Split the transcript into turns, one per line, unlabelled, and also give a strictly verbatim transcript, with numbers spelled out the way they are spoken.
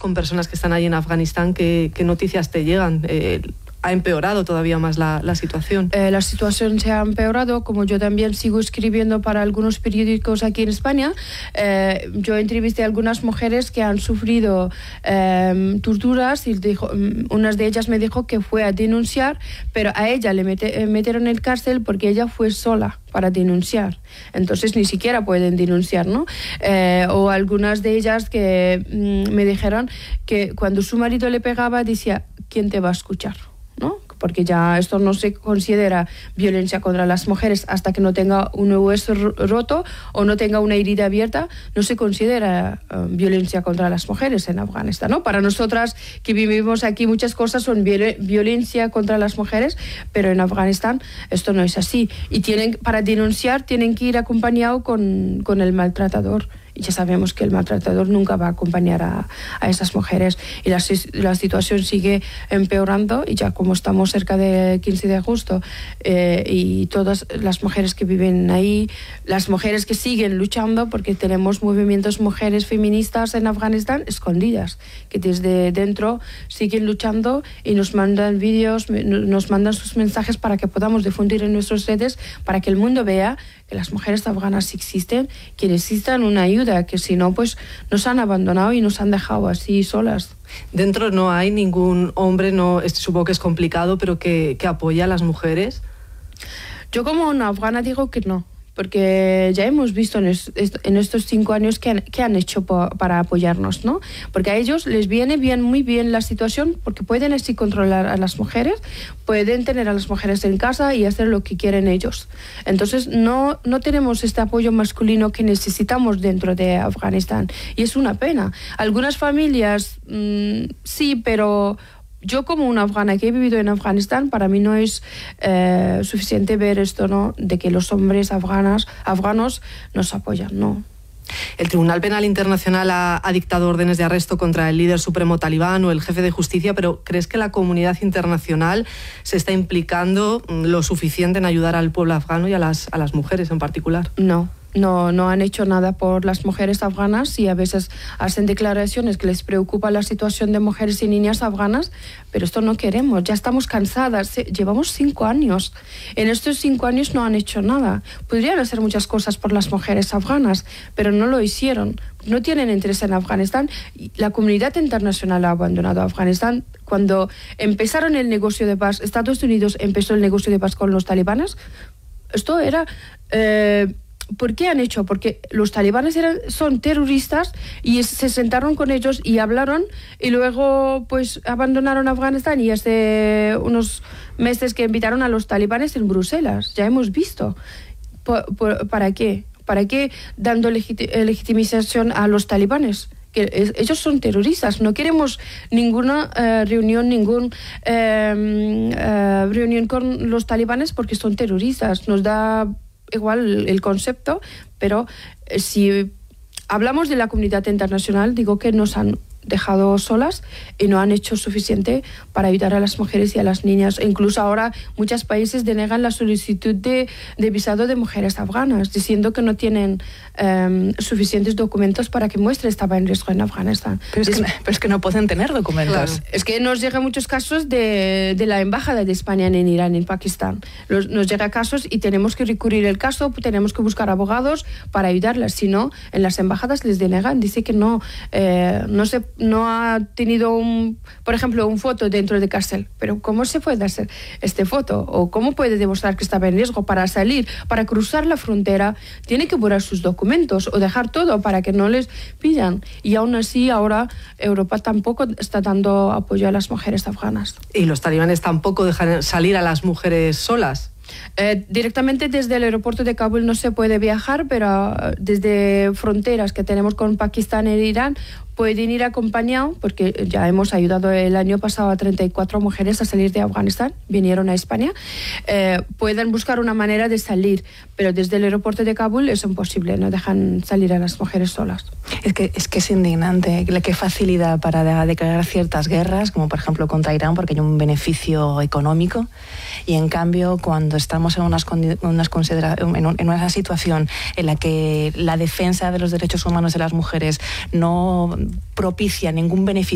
con personas que están ahí en Afganistán, ¿qué, qué noticias te llegan? Eh, ¿Ha empeorado todavía más la, la situación?
Eh, la situación se ha empeorado, como yo también sigo escribiendo para algunos periódicos aquí en España. Eh, yo entrevisté a algunas mujeres que han sufrido eh, torturas y dijo, una de ellas me dijo que fue a denunciar, pero a ella le mete, metieron en cárcel porque ella fue sola para denunciar. Entonces ni siquiera pueden denunciar, ¿no? Eh, o algunas de ellas que mm, me dijeron que cuando su marido le pegaba decía, ¿quién te va a escuchar? ¿No? Porque ya esto no se considera violencia contra las mujeres hasta que no tenga un hueso roto o no tenga una herida abierta, no se considera uh, violencia contra las mujeres en Afganistán, ¿no? Para nosotras que vivimos aquí muchas cosas son viol violencia contra las mujeres, pero en Afganistán esto no es así. Y tienen, para denunciar tienen que ir acompañado con, con el maltratador. Y ya sabemos que el maltratador nunca va a acompañar a, a esas mujeres. Y la, la situación sigue empeorando, y ya como estamos cerca del quince de agosto, eh, y todas las mujeres que viven ahí, las mujeres que siguen luchando, porque tenemos movimientos mujeres feministas en Afganistán escondidas, que desde dentro siguen luchando y nos mandan vídeos, nos mandan sus mensajes para que podamos difundir en nuestras redes, para que el mundo vea que las mujeres afganas existen, que necesitan una ayuda, que si no, pues nos han abandonado y nos han dejado así solas.
Dentro no hay ningún hombre, no, supongo que es complicado, pero que, que apoya a las mujeres.
Yo como una afgana digo que no, porque ya hemos visto en, es, en estos cinco años qué han, qué han hecho po, para apoyarnos, ¿no? Porque a ellos les viene bien, muy bien la situación, porque pueden así controlar a las mujeres, pueden tener a las mujeres en casa y hacer lo que quieren ellos. Entonces no, no tenemos este apoyo masculino que necesitamos dentro de Afganistán, y es una pena. Algunas familias mmm, sí, pero yo como una afgana que he vivido en Afganistán, para mí no es eh, suficiente ver esto, ¿no? De que los hombres afganas, afganos nos apoyan, no.
El Tribunal Penal Internacional ha, ha dictado órdenes de arresto contra el líder supremo talibán o el jefe de justicia, pero ¿crees que la comunidad internacional se está implicando lo suficiente en ayudar al pueblo afgano y a las, a las mujeres en particular?
No. No, no han hecho nada por las mujeres afganas, y a veces hacen declaraciones que les preocupa la situación de mujeres y niñas afganas, pero esto no queremos, ya estamos cansadas, llevamos cinco años. En estos cinco años no han hecho nada. Podrían hacer muchas cosas por las mujeres afganas, pero no lo hicieron. No tienen interés en Afganistán. La comunidad internacional ha abandonado a Afganistán. Cuando empezaron el negocio de paz, Estados Unidos empezó el negocio de paz con los talibanes, esto era... Eh, ¿Por qué han hecho? Porque los talibanes eran, son terroristas, y se sentaron con ellos y hablaron, y luego pues abandonaron Afganistán, y hace unos meses que invitaron a los talibanes en Bruselas. Ya hemos visto. ¿Por, por, ¿Para qué? ¿Para qué dando legit legitimización a los talibanes? Que es, ellos son terroristas. No queremos ninguna uh, reunión, ningún uh, uh, reunión con los talibanes porque son terroristas. Nos da igual el concepto, pero si hablamos de la comunidad internacional, digo que nos han dejado solas y no han hecho suficiente para ayudar a las mujeres y a las niñas. E incluso ahora muchos países denegan la solicitud de, de visado de mujeres afganas, diciendo que no tienen um, suficientes documentos para que muestre estaba en riesgo en Afganistán.
Pero es, es, que, pero es que no pueden tener documentos.
Claro. Es que nos llegan muchos casos de, de la embajada de España en Irán, en Pakistán. Los, nos llegan casos y tenemos que recurrir el caso, tenemos que buscar abogados para ayudarlas. Si no, en las embajadas les denegan, dice que no, eh, no se no ha tenido, un, por ejemplo, un foto dentro de cárcel. Pero ¿cómo se puede hacer este foto? ¿O cómo puede demostrar que estaba en riesgo para salir, para cruzar la frontera? Tiene que borrar sus documentos o dejar todo para que no les pillan. Y aún así, ahora Europa tampoco está dando apoyo a las mujeres afganas.
Y los talibanes tampoco dejan salir a las mujeres solas.
Eh, directamente desde el aeropuerto de Kabul no se puede viajar, pero desde fronteras que tenemos con Pakistán e Irán pueden ir acompañados, porque ya hemos ayudado el año pasado a treinta y cuatro mujeres a salir de Afganistán, vinieron a España. Eh, pueden buscar una manera de salir, pero desde el aeropuerto de Kabul es imposible, no dejan salir a las mujeres solas.
Es que es, que es indignante, qué facilidad para declarar ciertas guerras, como por ejemplo contra Irán, porque hay un beneficio económico, y en cambio cuando estamos en, unas, unas considera en, un, en una situación en la que la defensa de los derechos humanos de las mujeres no propicia ningún beneficio